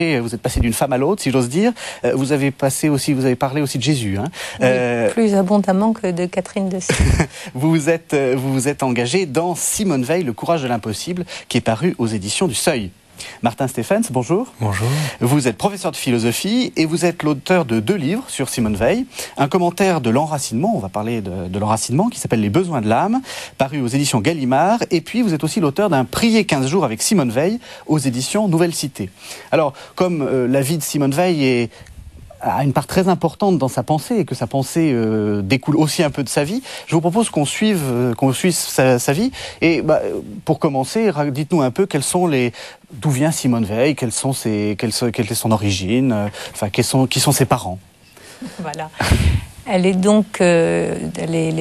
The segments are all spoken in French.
Vous êtes passé d'une femme à l'autre, si j'ose dire. Vous avez parlé aussi de Jésus. Hein. Oui, plus abondamment que de Catherine de Sienne. Vous vous êtes engagé dans Simone Veil, Le courage de l'impossible, qui est paru aux éditions du Seuil. Martin Stephens, bonjour. Bonjour. Vous êtes professeur de philosophie et vous êtes l'auteur de 2 livres sur Simone Veil. Un commentaire de l'enracinement, on va parler de l'enracinement, qui s'appelle Les besoins de l'âme, paru aux éditions Gallimard. Et puis vous êtes aussi l'auteur d'un Prier 15 jours avec Simone Veil aux éditions Nouvelle Cité. Alors, comme la vie de Simone Veil a une part très importante dans sa pensée et que sa pensée découle aussi un peu de sa vie, je vous propose qu'on suive sa vie. Et pour commencer, dites-nous un peu d'où vient Simone Veil, quelle est son origine, qui sont ses parents. Voilà. Elle est donc elle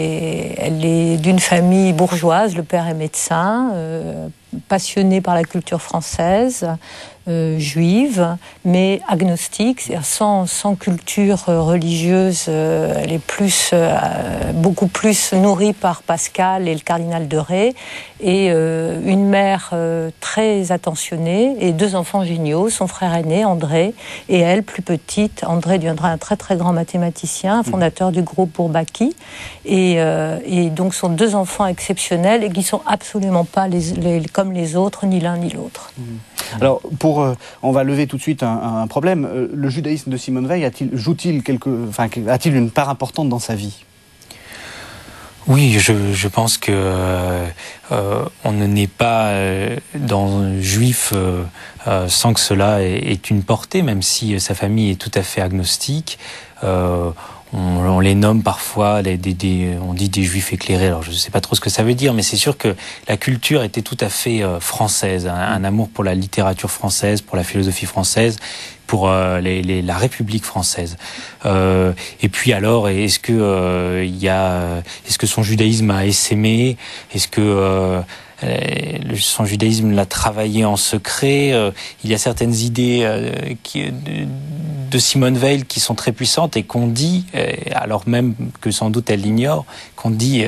est d'une famille bourgeoise. Le père est médecin, passionné par la culture française, juive, mais agnostique, c'est-à-dire sans culture religieuse. Elle est beaucoup plus nourrie par Pascal et le cardinal de Retz, et une mère très attentionnée, et 2 enfants géniaux, son frère aîné, André, et elle, plus petite. André deviendra un très très grand mathématicien, fondateur du groupe Bourbaki, et donc sont 2 enfants exceptionnels, et qui sont absolument pas comme les autres, ni l'un ni l'autre. Alors, on va lever tout de suite un problème. Le judaïsme de Simone Veil a-t-il une part importante dans sa vie ? Oui, je pense que on ne naît pas juif sans que cela ait une portée, même si sa famille est tout à fait agnostique. On les nomme parfois, on dit des juifs éclairés, alors je ne sais pas trop ce que ça veut dire, mais c'est sûr que la culture était tout à fait française, un amour pour la littérature française, pour la philosophie française, pour la République française. Et puis alors, est-ce que son judaïsme a essaimé ? Est-ce que son judaïsme l'a travaillé en secret? Il y a certaines idées de Simone Veil qui sont très puissantes et qu'on dit, alors même que sans doute elle l'ignore, qu'on dit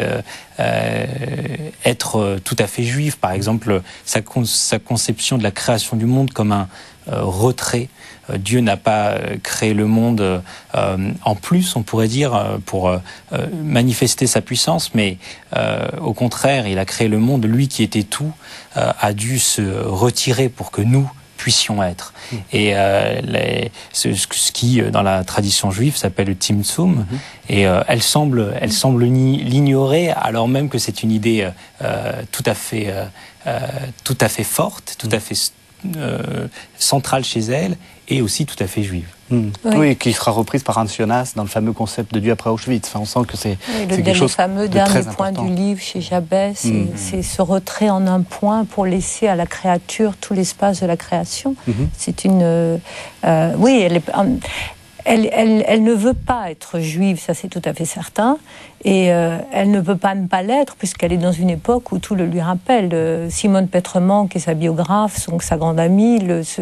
être tout à fait juif. Par exemple, sa conception de la création du monde comme un retrait. Dieu n'a pas créé le monde en plus, on pourrait dire, pour manifester sa puissance, mais au contraire, il a créé le monde, lui qui était tout, a dû se retirer pour que nous puissions être. Et ce qui, dans la tradition juive, s'appelle le Tzimtzum, et elle semble l'ignorer, alors même que c'est une idée tout à fait forte, tout à fait centrale chez elle, et aussi tout à fait juive. Oui, qui sera reprise par Hans Jonas dans le fameux concept de Dieu après Auschwitz. Enfin, on sent que c'est quelque chose de très important. Le fameux dernier point du livre chez Jabès, c'est ce retrait en un point pour laisser à la créature tout l'espace de la création. C'est une... oui, elle ne veut pas être juive, ça c'est tout à fait certain, et elle ne peut pas ne pas l'être, puisqu'elle est dans une époque où tout le lui rappelle. Simone Pétrement, qui est sa biographe, donc sa grande amie,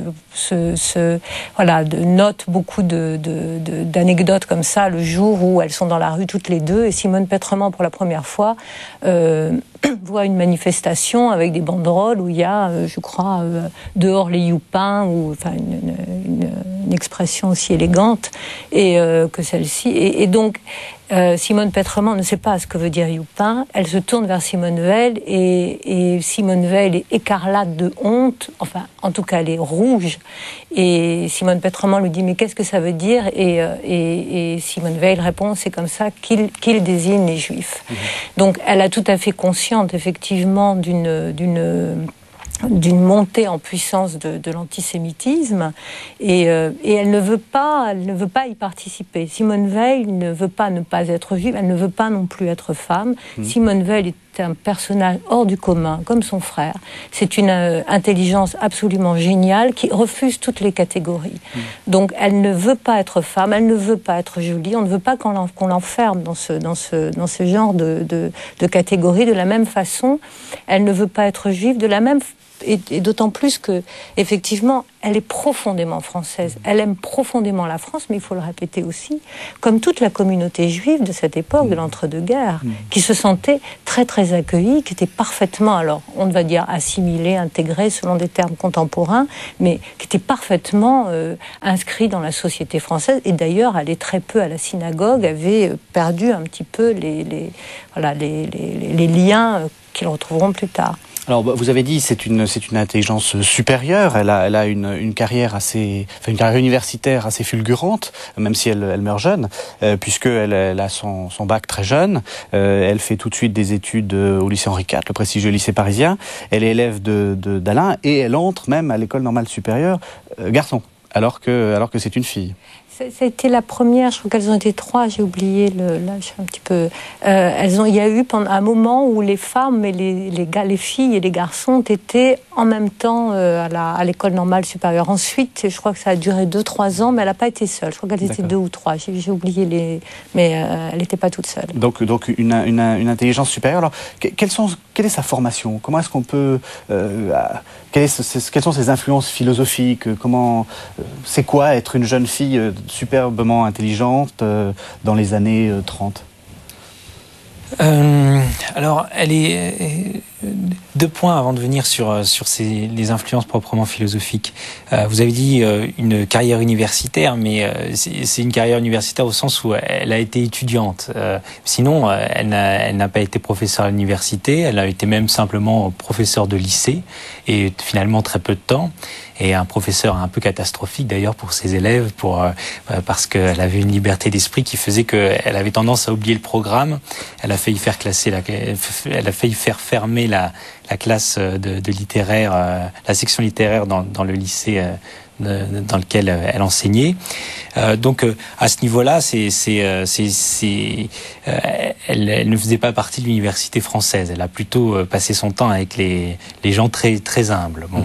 note beaucoup d'anecdotes comme ça, le jour où elles sont dans la rue toutes les deux, et Simone Pétrement, pour la première fois, voit une manifestation avec des banderoles où il y a, je crois, dehors les youpins, ou enfin une expression aussi élégante que celle-ci. Et donc, Simone Pétrement ne sait pas ce que veut dire youpin. Elle se tourne vers Simone Veil et Simone Veil est écarlate de honte. Enfin, en tout cas, elle est rouge. Et Simone Pétrement lui dit « Mais qu'est-ce que ça veut dire ?» et Simone Veil répond « C'est comme ça qu'il désigne les Juifs. » Donc, elle a tout à fait conscience, effectivement, d'une montée en puissance de l'antisémitisme, et elle ne veut pas y participer. Simone Veil ne veut pas ne pas être juive, elle ne veut pas non plus être femme. Simone Veil est un personnage hors du commun, comme son frère. C'est une intelligence absolument géniale qui refuse toutes les catégories. Donc elle ne veut pas être femme, elle ne veut pas être jolie, on ne veut pas qu'on l'enferme dans ce genre de catégories. De la même façon, elle ne veut pas être juive, de la même et d'autant plus que, effectivement, elle est profondément française. Elle aime profondément la France, mais il faut le répéter aussi, comme toute la communauté juive de cette époque, de l'entre-deux-guerres, qui se sentait très, très accueillie, qui était parfaitement, alors, on va dire assimilée, intégrée, selon des termes contemporains, mais qui était parfaitement inscrit dans la société française. Et d'ailleurs, allait très peu à la synagogue, avait perdu un petit peu les liens qu'ils retrouveront plus tard. Alors, vous avez dit c'est une intelligence supérieure. Elle a une carrière une carrière universitaire assez fulgurante, même si elle meurt jeune, puisque elle a son bac très jeune. Elle fait tout de suite des études au lycée Henri IV, le prestigieux lycée parisien. Elle est élève d'Alain et elle entre même à l'école normale supérieure garçon, alors que c'est une fille. C'était la première, je crois qu'elles ont été 3, j'ai oublié l'âge un petit peu. Il y a eu pendant un moment où les femmes et les filles et les garçons ont été en même temps à l'école normale supérieure. Ensuite, je crois que ça a duré 2-3 ans, mais elle n'a pas été seule. Je crois qu'elles étaient 2 ou 3. J'ai oublié mais elle n'était pas toute seule. Donc une intelligence supérieure. Alors, quelle est sa formation? Comment est-ce qu'on peut quelles sont ses influences philosophiques? C'est quoi être une jeune fille superbement intelligente dans les années 30? Alors, elle est... 2 points avant de venir sur les influences proprement philosophiques. Vous avez dit une carrière universitaire, mais c'est une carrière universitaire au sens où elle a été étudiante. Sinon, elle n'a pas été professeure à l'université, elle a été même simplement professeure de lycée, et finalement très peu de temps. Et un professeur un peu catastrophique d'ailleurs pour ses élèves, parce qu'elle avait une liberté d'esprit qui faisait qu'elle avait tendance à oublier le programme. Elle a failli faire fermer la classe de littéraire, la section littéraire dans le lycée dans lequel elle enseignait. Donc à ce niveau-là, elle ne faisait pas partie de l'université française. Elle a plutôt passé son temps avec les gens très très humbles. Bon.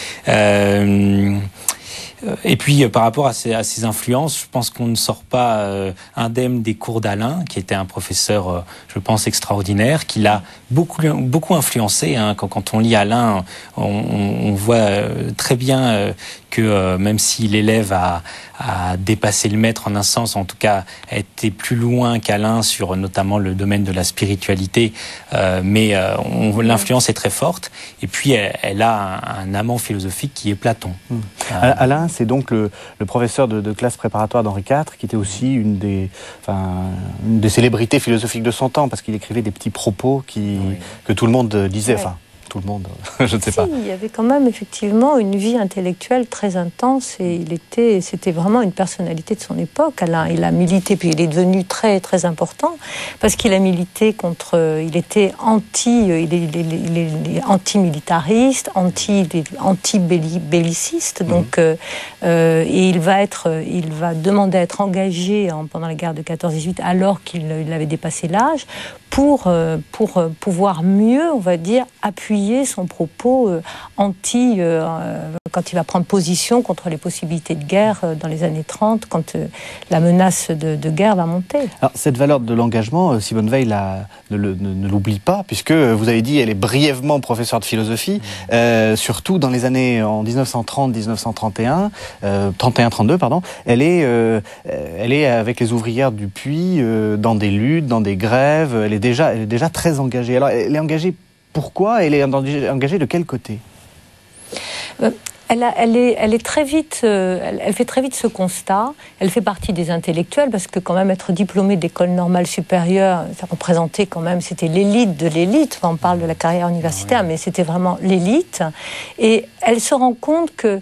Et puis, par rapport à ses influences, je pense qu'on ne sort pas indemne des cours d'Alain, qui était un professeur, je pense, extraordinaire, qui l'a beaucoup influencé. Hein. Quand on lit Alain, on voit très bien que même si l'élève a dépassé le maître en un sens, en tout cas a été plus loin qu'Alain sur notamment le domaine de la spiritualité, mais l'influence est très forte. Et puis, elle a un amant philosophique qui est Platon. Alain, c'est donc le professeur de classe préparatoire d'Henri IV, qui était aussi une des célébrités philosophiques de son temps, parce qu'il écrivait des petits propos que tout le monde disait. Ouais. Enfin, tout le monde, je ne sais pas. Il y avait quand même effectivement une vie intellectuelle très intense et c'était vraiment une personnalité de son époque. Alain, il a milité, puis il est devenu très très important parce qu'il a milité il était anti-militariste, anti-belliciste, donc et il va demander à être engagé pendant la guerre de 14-18 alors qu'il avait dépassé l'âge pour pouvoir mieux, on va dire, appuyer son propos quand il va prendre position contre les possibilités de guerre dans les années 30, quand la menace de guerre va monter. Alors, cette valeur de l'engagement, Simone Weil ne l'oublie pas, puisque vous avez dit, elle est brièvement professeure de philosophie, surtout dans les années en 1930-1931, 31-32, pardon. Elle est avec les ouvrières du Puy dans des luttes, dans des grèves. Elle est déjà très engagée. Alors, elle est engagée. Pourquoi? Elle est engagée de quel côté? Elle fait très vite ce constat. Elle fait partie des intellectuels parce que quand même être diplômée d'école normale supérieure, ça représentait quand même, c'était l'élite de l'élite. Enfin, on parle de la carrière universitaire, mais c'était vraiment l'élite. Et elle se rend compte que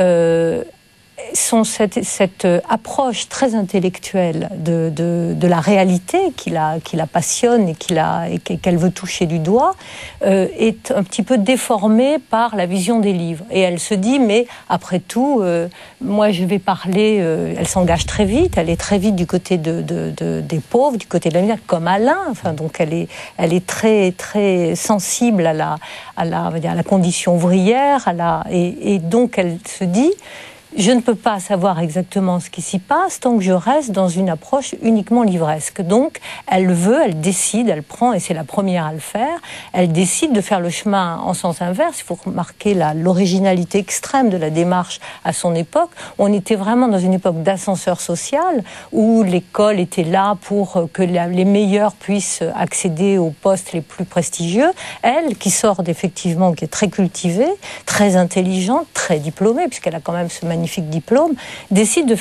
cette approche très intellectuelle de la réalité qui la passionne et qu'elle veut toucher du doigt est un petit peu déformée par la vision des livres. Et elle se dit, mais après tout, moi je vais parler, elle s'engage très vite, elle est très vite du côté des pauvres, du côté de la misère, comme Alain. Enfin, donc elle est très, très sensible à la condition ouvrière, et donc elle se dit, je ne peux pas savoir exactement ce qui s'y passe tant que je reste dans une approche uniquement livresque. Donc, elle décide, elle prend, et c'est la première à le faire, elle décide de faire le chemin en sens inverse. Il faut remarquer l'originalité extrême de la démarche à son époque. On était vraiment dans une époque d'ascenseur social, où l'école était là pour que les meilleurs puissent accéder aux postes les plus prestigieux. Elle, qui sort effectivement, qui est très cultivée, très intelligente, très diplômée, puisqu'elle a quand même ce magnifique diplôme, décide de faire